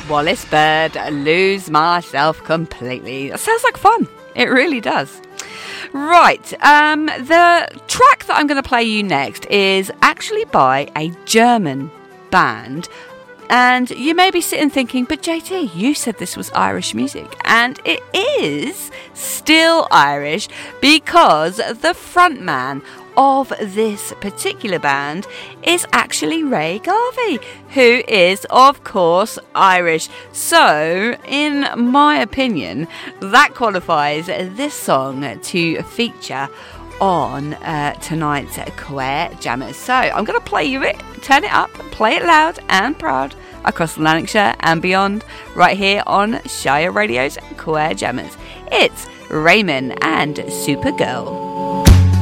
Wallace Bird, Lose Myself Completely. That sounds like fun. It really does. Right, the track that I'm going to play you next is actually by a German band. And you may be sitting thinking, but JT, you said this was Irish music. And it is still Irish because the frontman of this particular band is actually Ray Garvey, who is, of course, Irish. So, in my opinion, that qualifies this song to feature on tonight's Queer Jammers. So I'm going to play you it, turn it up, play it loud and proud across Lanarkshire and beyond, right here on Shire Radio's Queer Jammers. It's Raymond and Supergirl.